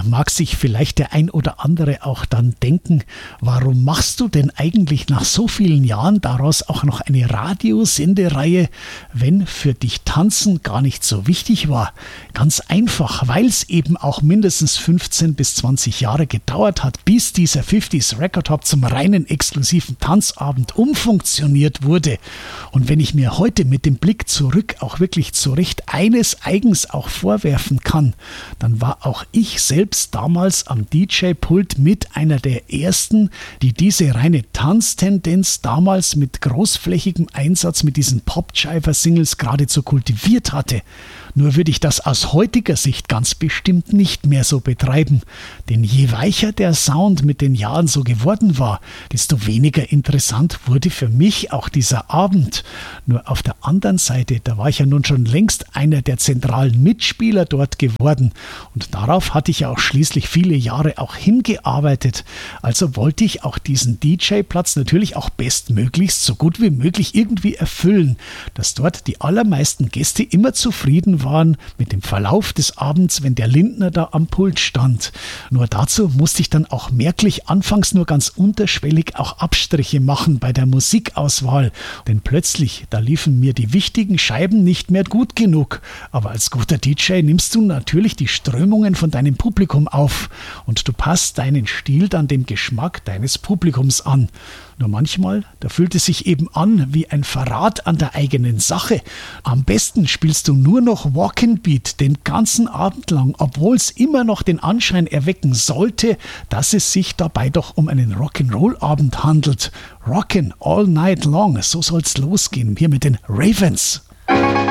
mag sich vielleicht der ein oder andere auch dann denken, warum machst du denn eigentlich nach so vielen Jahren daraus auch noch eine Radiosendereihe, wenn für dich Tanzen gar nicht so wichtig war? Ganz einfach, weil es eben auch mindestens 15 bis 20 Jahre gedauert hat, bis dieser 50s Record Hop zum reinen exklusiven Tanzabend umfunktioniert wurde. Und wenn ich mir heute mit dem Blick zurück auch wirklich zu Recht eines eigens auch vorwerfen kann, dann war auch ich selbst damals am DJ-Pult mit einer der ersten, die diese reine Tanztendenz damals mit großflächigem Einsatz mit diesen Pop-Jiver-Singles geradezu kultiviert hatte. Nur würde ich das aus heutiger Sicht ganz bestimmt nicht mehr so betreiben. Denn je weicher der Sound mit den Jahren so geworden war, desto weniger interessant wurde für mich auch dieser Abend. Nur auf der anderen Seite, da war ich ja nun schon längst einer der zentralen Mitspieler dort geworden. Und darauf hatte ich ja auch schließlich viele Jahre auch hingearbeitet. Also wollte ich auch diesen DJ-Platz natürlich auch bestmöglichst so gut wie möglich irgendwie erfüllen, dass dort die allermeisten Gäste immer zufrieden waren mit dem Verlauf des Abends, wenn der Lindner da am Pult stand. Nur dazu musste ich dann auch merklich anfangs nur ganz unterschwellig auch Abstriche machen bei der Musikauswahl, denn plötzlich, da liefen mir die wichtigen Scheiben nicht mehr gut genug. Aber als guter DJ nimmst du natürlich die Strömungen von deinem Publikum auf und du passt deinen Stil dann dem Geschmack deines Publikums an. Nur manchmal, da fühlt es sich eben an wie ein Verrat an der eigenen Sache. Am besten spielst du nur noch Walk-in Beat den ganzen Abend lang, obwohl es immer noch den Anschein erwecken sollte, dass es sich dabei doch um einen Rock'n'Roll-Abend handelt. Rockin' all night long, so soll's losgehen, hier mit den Ravens.